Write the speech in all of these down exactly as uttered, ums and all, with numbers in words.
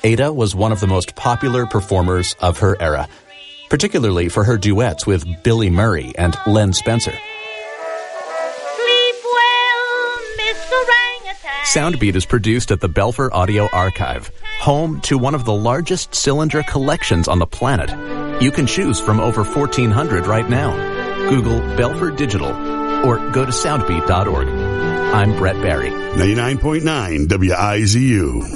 Ada was one of the most popular performers of her era, particularly for her duets with Billy Murray and Len Spencer. Sleep well, Mister Orangutan. Soundbeat is produced at the Belfer Audio Archive, home to one of the largest cylinder collections on the planet. You can choose from over fourteen hundred right now. Google Belfer Digital or go to soundbeat dot org. I'm Brett Barry. ninety-nine point nine W I Z U.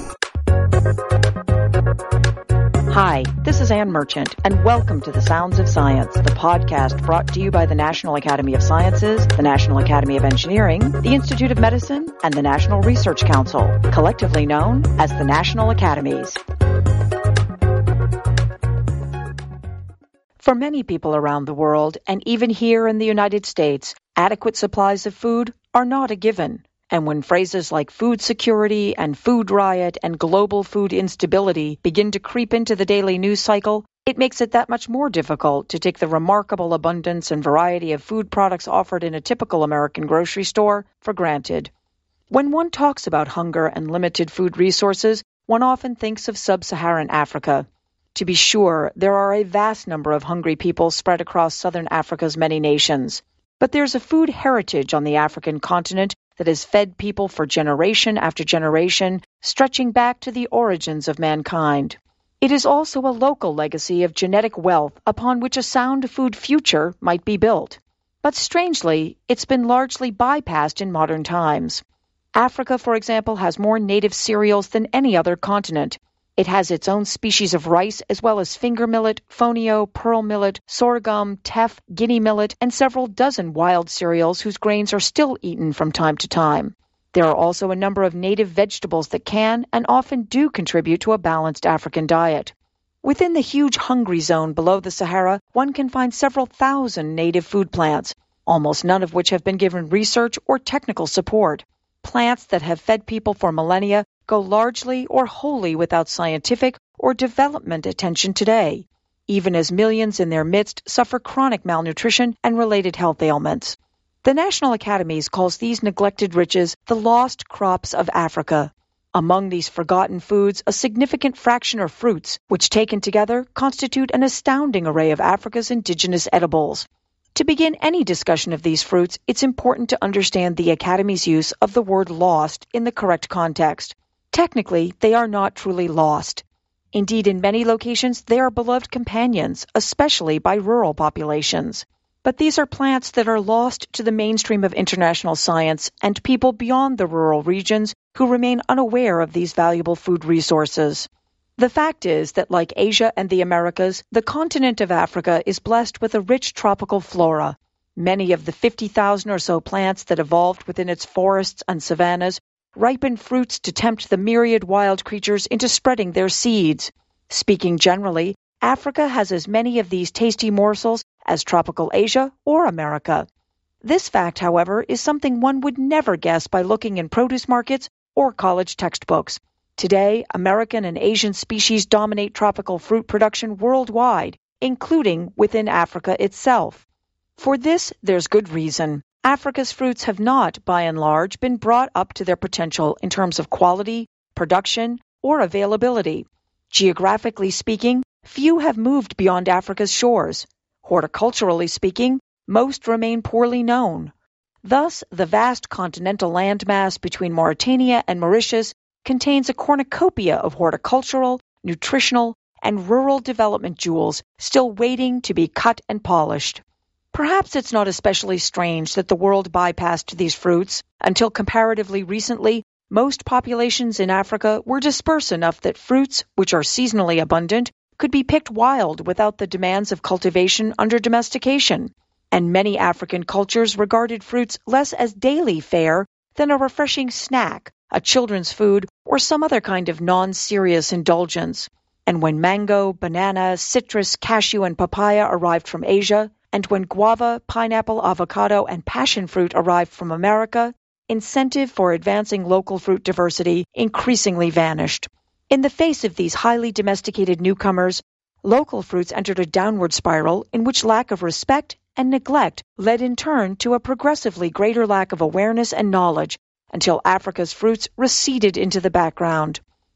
Hi, this is Ann Merchant, and welcome to The Sounds of Science, the podcast brought to you by the National Academy of Sciences, the National Academy of Engineering, the Institute of Medicine, and the National Research Council, collectively known as the National Academies. For many people around the world, and even here in the United States, adequate supplies of food are not a given. And when phrases like food security and food riot and global food instability begin to creep into the daily news cycle, it makes it that much more difficult to take the remarkable abundance and variety of food products offered in a typical American grocery store for granted. When one talks about hunger and limited food resources, one often thinks of sub-Saharan Africa. To be sure, there are a vast number of hungry people spread across southern Africa's many nations. But there's a food heritage on the African continent that has fed people for generation after generation, stretching back to the origins of mankind. It is also a local legacy of genetic wealth upon which a sound food future might be built. But strangely, it's been largely bypassed in modern times. Africa, for example, has more native cereals than any other continent. It has its own species of rice, as well as finger millet, fonio, pearl millet, sorghum, teff, guinea millet, and several dozen wild cereals whose grains are still eaten from time to time. There are also a number of native vegetables that can and often do contribute to a balanced African diet. Within the huge hungry zone below the Sahara, one can find several thousand native food plants, almost none of which have been given research or technical support. Plants that have fed people for millennia go largely or wholly without scientific or development attention today, even as millions in their midst suffer chronic malnutrition and related health ailments. The National Academies calls these neglected riches the lost crops of Africa. Among these forgotten foods, a significant fraction are fruits, which taken together constitute an astounding array of Africa's indigenous edibles. To begin any discussion of these fruits, it's important to understand the Academy's use of the word lost in the correct context. Technically, they are not truly lost. Indeed, in many locations, they are beloved companions, especially by rural populations. But these are plants that are lost to the mainstream of international science and people beyond the rural regions who remain unaware of these valuable food resources. The fact is that, like Asia and the Americas, the continent of Africa is blessed with a rich tropical flora. Many of the fifty thousand or so plants that evolved within its forests and savannas ripen fruits to tempt the myriad wild creatures into spreading their seeds. Speaking generally, Africa has as many of these tasty morsels as tropical Asia or America. This fact, however, is something one would never guess by looking in produce markets or college textbooks. Today, American and Asian species dominate tropical fruit production worldwide, including within Africa itself. For this, there's good reason. Africa's fruits have not, by and large, been brought up to their potential in terms of quality, production, or availability. Geographically speaking, few have moved beyond Africa's shores. Horticulturally speaking, most remain poorly known. Thus, the vast continental landmass between Mauritania and Mauritius contains a cornucopia of horticultural, nutritional, and rural development jewels still waiting to be cut and polished. Perhaps it's not especially strange that the world bypassed these fruits. Until comparatively recently, most populations in Africa were dispersed enough that fruits, which are seasonally abundant, could be picked wild without the demands of cultivation under domestication. And many African cultures regarded fruits less as daily fare than a refreshing snack, a children's food, or some other kind of non-serious indulgence. And when mango, banana, citrus, cashew, and papaya arrived from Asia, and when guava, pineapple, avocado, and passion fruit arrived from America, incentive for advancing local fruit diversity increasingly vanished. In the face of these highly domesticated newcomers, local fruits entered a downward spiral in which lack of respect and neglect led in turn to a progressively greater lack of awareness and knowledge, until Africa's fruits receded into the background.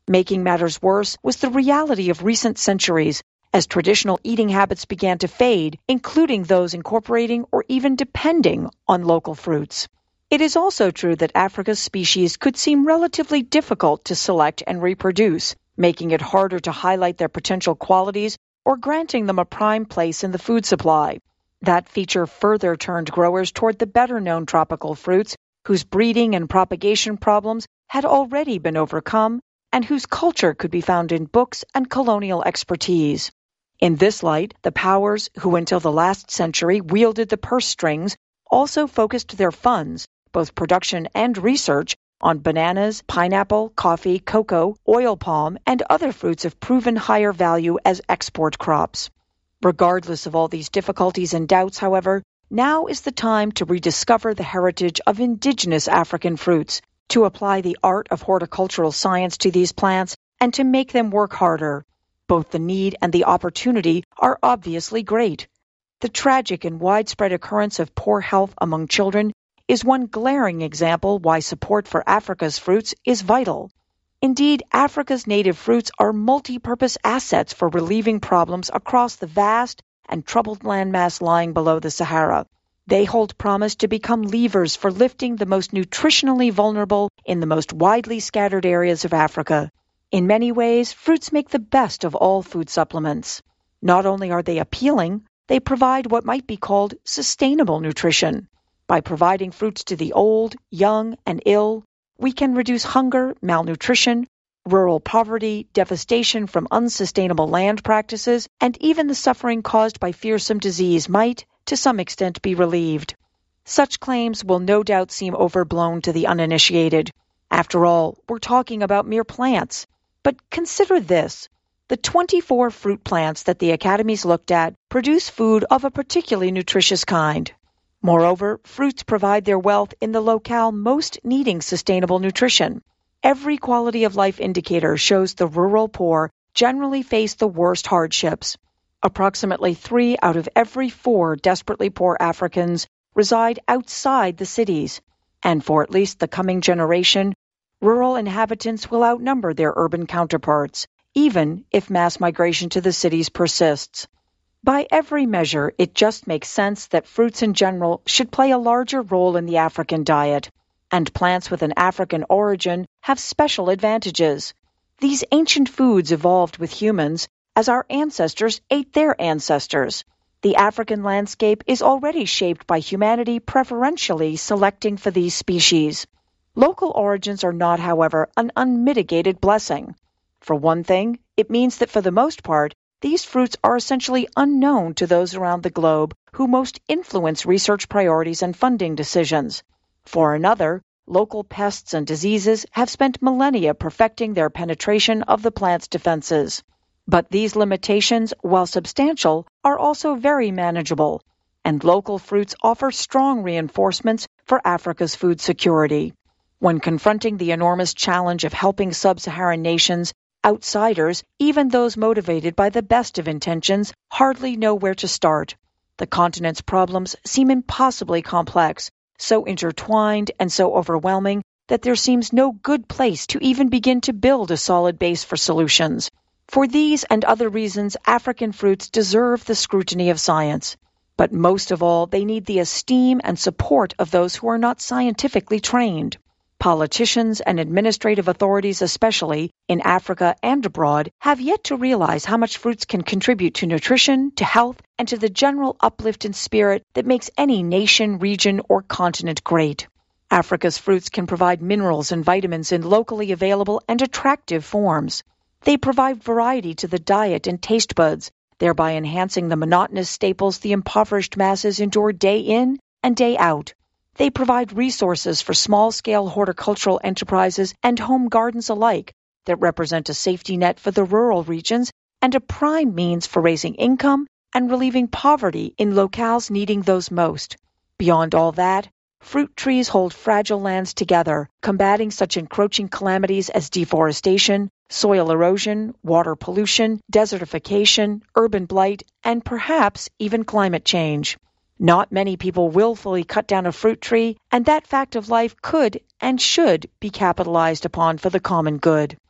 Making matters worse was the reality of recent centuries as traditional eating habits began to fade, including those incorporating or even depending on local fruits. It is also true that Africa's species could seem relatively difficult to select and reproduce, making it harder to highlight their potential qualities or granting them a prime place in the food supply. That feature further turned growers toward the better-known tropical fruits, whose breeding and propagation problems had already been overcome and whose culture could be found in books and colonial expertise. In this light, the powers who until the last century wielded the purse strings also focused their funds, both production and research, on bananas, pineapple, coffee, cocoa, oil palm, and other fruits of proven higher value as export crops. Regardless of all these difficulties and doubts, however, now is the time to rediscover the heritage of indigenous African fruits, to apply the art of horticultural science to these plants, and to make them work harder. Both the need and the opportunity are obviously great. The tragic and widespread occurrence of poor health among children is one glaring example why support for Africa's fruits is vital. Indeed, Africa's native fruits are multi-purpose assets for relieving problems across the vast and troubled landmass lying below the Sahara. They hold promise to become levers for lifting the most nutritionally vulnerable in the most widely scattered areas of Africa. In many ways, fruits make the best of all food supplements. Not only are they appealing, they provide what might be called sustainable nutrition. By providing fruits to the old, young, and ill, we can reduce hunger, malnutrition, rural poverty, devastation from unsustainable land practices, and even the suffering caused by fearsome disease might, to some extent, be relieved. Such claims will no doubt seem overblown to the uninitiated. After all, we're talking about mere plants. But consider this. The twenty-four fruit plants that the academies looked at produce food of a particularly nutritious kind. Moreover, fruits provide their wealth in the locale most needing sustainable nutrition. Every quality of life indicator shows the rural poor generally face the worst hardships. Approximately three out of every four desperately poor Africans reside outside the cities, and for at least the coming generation, rural inhabitants will outnumber their urban counterparts, even if mass migration to the cities persists. By every measure, it just makes sense that fruits in general should play a larger role in the African diet, and plants with an African origin have special advantages. These ancient foods evolved with humans as our ancestors ate their ancestors. The African landscape is already shaped by humanity preferentially selecting for these species. Local origins are not, however, an unmitigated blessing. For one thing, it means that for the most part, these fruits are essentially unknown to those around the globe who most influence research priorities and funding decisions. For another, local pests and diseases have spent millennia perfecting their penetration of the plant's defenses. But these limitations, while substantial, are also very manageable, and local fruits offer strong reinforcements for Africa's food security. When confronting the enormous challenge of helping sub-Saharan nations, outsiders, even those motivated by the best of intentions, hardly know where to start. The continent's problems seem impossibly complex, so intertwined and so overwhelming that there seems no good place to even begin to build a solid base for solutions. For these and other reasons, African fruits deserve the scrutiny of science. But most of all, they need the esteem and support of those who are not scientifically trained. Politicians and administrative authorities especially, in Africa and abroad, have yet to realize how much fruits can contribute to nutrition, to health, and to the general uplift in spirit that makes any nation, region, or continent great. Africa's fruits can provide minerals and vitamins in locally available and attractive forms. They provide variety to the diet and taste buds, thereby enhancing the monotonous staples the impoverished masses endure day in and day out. They provide resources for small-scale horticultural enterprises and home gardens alike that represent a safety net for the rural regions and a prime means for raising income and relieving poverty in locales needing those most. Beyond all that, fruit trees hold fragile lands together, combating such encroaching calamities as deforestation, soil erosion, water pollution, desertification, urban blight, and perhaps even climate change. Not many people willfully cut down a fruit tree, and that fact of life could and should be capitalized upon for the common good.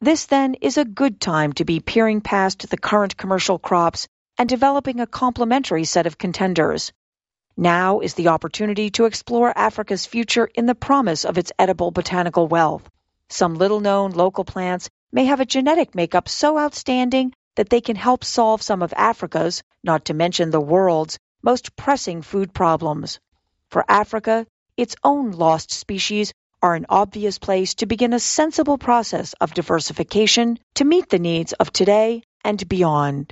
This then is a good time to be peering past the current commercial crops and developing a complementary set of contenders. Now is the opportunity to explore Africa's future in the promise of its edible botanical wealth. Some little-known local plants may have a genetic makeup so outstanding that they can help solve some of Africa's, not to mention the world's, most pressing food problems. For Africa, its own lost species are an obvious place to begin a sensible process of diversification to meet the needs of today and beyond.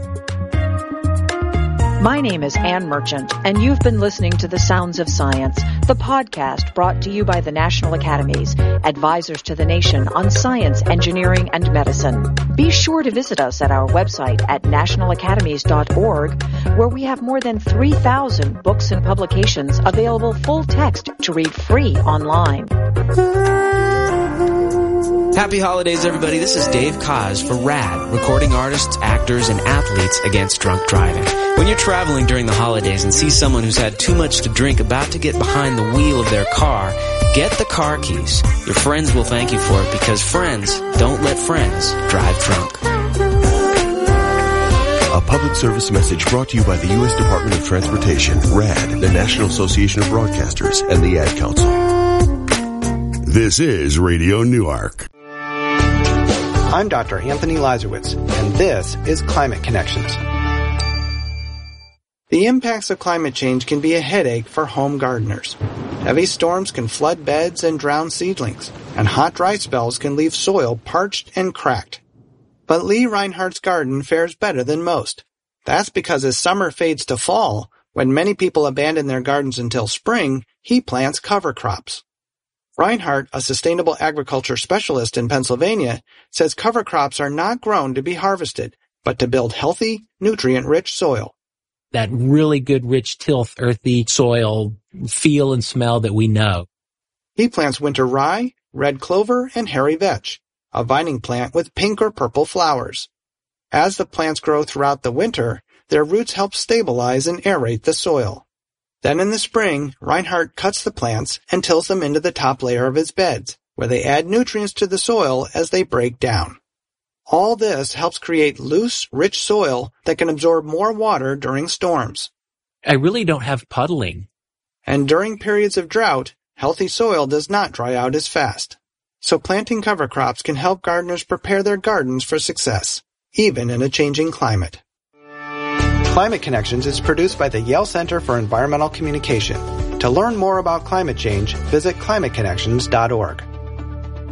My name is Ann Merchant, and you've been listening to The Sounds of Science, the podcast brought to you by the National Academies, advisors to the nation on science, engineering, and medicine. Be sure to visit us at our website at national academies dot org, where we have more than three thousand books and publications available full text to read free online. Happy holidays, everybody. This is Dave Koz for RAD, recording artists, actors, and athletes against drunk driving. When you're traveling during the holidays and see someone who's had too much to drink about to get behind the wheel of their car, get the car keys. Your friends will thank you for it because friends don't let friends drive drunk. A public service message brought to you by the U S Department of Transportation, RAD, the National Association of Broadcasters, and the Ad Council. This is Radio Newark. I'm Doctor Anthony Lazarowitz, and this is Climate Connections. The impacts of climate change can be a headache for home gardeners. Heavy storms can flood beds and drown seedlings, and hot, dry spells can leave soil parched and cracked. But Lee Reinhardt's garden fares better than most. That's because as summer fades to fall, when many people abandon their gardens until spring, he plants cover crops. Reinhardt, a sustainable agriculture specialist in Pennsylvania, says cover crops are not grown to be harvested, but to build healthy, nutrient-rich soil. That really good, rich, tilth, earthy soil feel and smell that we know. He plants winter rye, red clover, and hairy vetch, a vining plant with pink or purple flowers. As the plants grow throughout the winter, their roots help stabilize and aerate the soil. Then in the spring, Reinhardt cuts the plants and tills them into the top layer of his beds, where they add nutrients to the soil as they break down. All this helps create loose, rich soil that can absorb more water during storms. I really don't have puddling. And during periods of drought, healthy soil does not dry out as fast. So planting cover crops can help gardeners prepare their gardens for success, even in a changing climate. Climate Connections is produced by the Yale Center for Environmental Communication. To learn more about climate change, visit climate connections dot org.